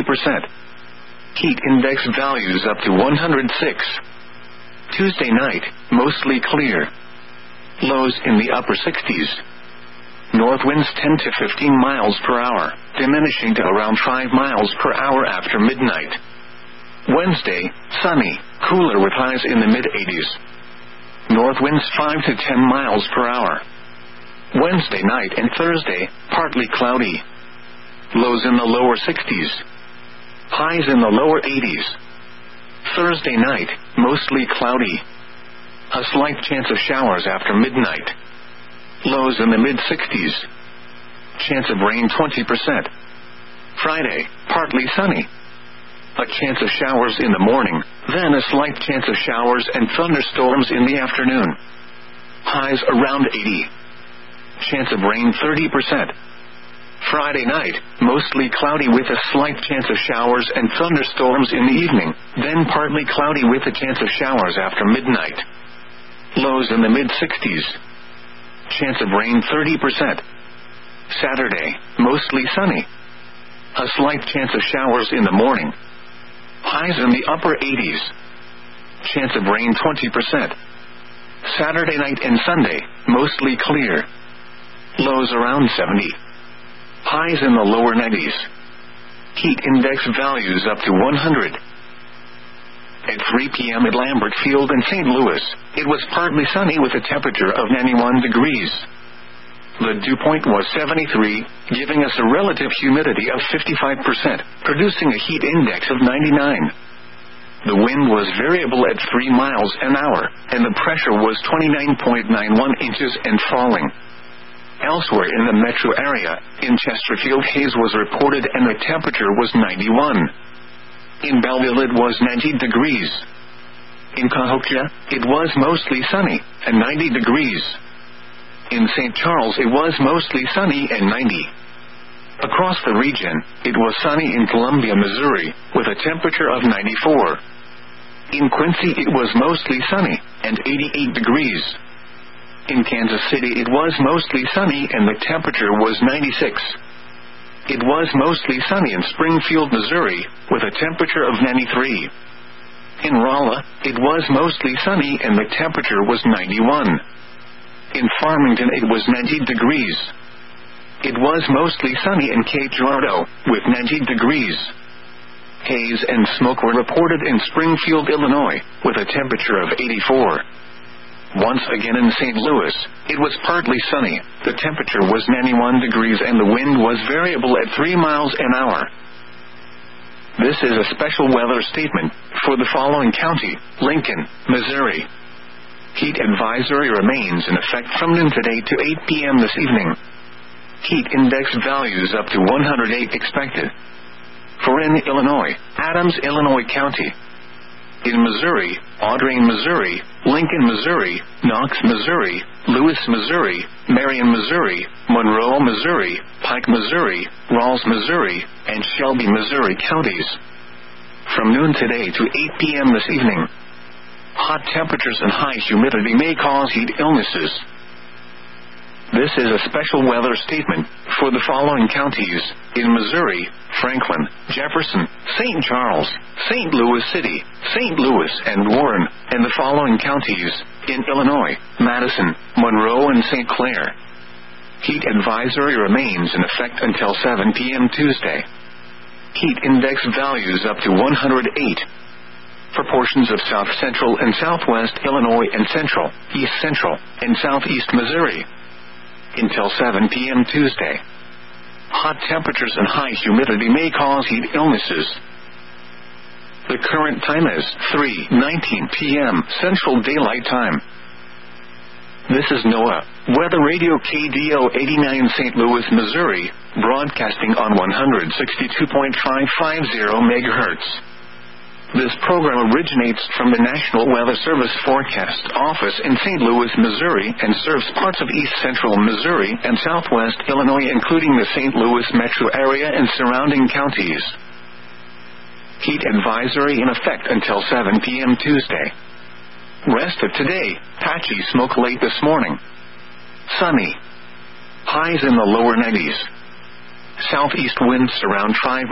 80%. Heat index values up to 106. Tuesday night, mostly clear. Lows in the upper 60s. North winds 10 to 15 miles per hour, diminishing to around 5 miles per hour after midnight. Wednesday, sunny, cooler with highs in the mid-80s. North winds 5 to 10 miles per hour. Wednesday night and Thursday, partly cloudy. Lows in the lower 60s. Highs in the lower 80s. Thursday night, mostly cloudy. A slight chance of showers after midnight. Lows in the mid-60s. Chance of rain 20%. Friday, partly sunny. A chance of showers in the morning, then a slight chance of showers and thunderstorms in the afternoon. Highs around 80. Chance of rain 30%. Friday night, mostly cloudy with a slight chance of showers and thunderstorms in the evening, then partly cloudy with a chance of showers after midnight. Lows in the mid-60s. Chance of rain 30%. Saturday, mostly sunny. A slight chance of showers in the morning. Highs in the upper 80s. Chance of rain 20%. Saturday night and Sunday, mostly clear. Lows around 70. Highs in the lower 90s. Heat index values up to 100. At 3 p.m. at Lambert Field in St. Louis, it was partly sunny with a temperature of 91 degrees. The dew point was 73, giving us a relative humidity of 55%, producing a heat index of 99. The wind was variable at 3 miles an hour, and the pressure was 29.91 inches and falling. Elsewhere in the metro area, in Chesterfield, haze was reported and the temperature was 91. In Belleville it was 90 degrees. In Cahokia, it was mostly sunny, and 90 degrees. In St. Charles it was mostly sunny and 90. Across the region, it was sunny in Columbia, Missouri, with a temperature of 94. In Quincy it was mostly sunny, and 88 degrees. In Kansas City it was mostly sunny and the temperature was 96. It was mostly sunny in Springfield, Missouri, with a temperature of 93. In Rolla, it was mostly sunny and the temperature was 91. In Farmington it was 90 degrees. It was mostly sunny in Cape Girardeau, with 90 degrees. Haze and smoke were reported in Springfield, Illinois, with a temperature of 84. Once again in St. Louis, it was partly sunny, the temperature was 91 degrees and the wind was variable at 3 miles an hour. This is a special weather statement for the following county: Lincoln, Missouri. Heat advisory remains in effect from noon today to 8 p.m. this evening. Heat index values up to 108 expected. For in Illinois, Adams, Illinois County. In Missouri, Audrain, Missouri, Lincoln, Missouri, Knox, Missouri, Lewis, Missouri, Marion, Missouri, Monroe, Missouri, Pike, Missouri, Rawls, Missouri, and Shelby, Missouri counties. From noon today to 8 p.m. this evening. Hot temperatures and high humidity may cause heat illnesses. This is a special weather statement for the following counties: in Missouri, Franklin, Jefferson, St. Charles, St. Louis City, St. Louis, and Warren, and the following counties: in Illinois, Madison, Monroe, and St. Clair. Heat advisory remains in effect until 7 p.m. Tuesday. Heat index values up to 108. For portions of south central and southwest Illinois and central, east central, and southeast Missouri. Until 7 p.m. Tuesday. Hot temperatures and high humidity may cause heat illnesses. The current time is 3:19 p.m. Central Daylight Time. This is NOAA Weather Radio KDO 89 St. Louis, Missouri, broadcasting on 162.550 MHz. This program originates from the National Weather Service Forecast Office in St. Louis, Missouri, and serves parts of east central Missouri and southwest Illinois, including the St. Louis metro area and surrounding counties. Heat advisory in effect until 7 p.m. Tuesday. Rest of today, patchy smoke late this morning. Sunny. Highs in the lower 90s. Southeast winds around 5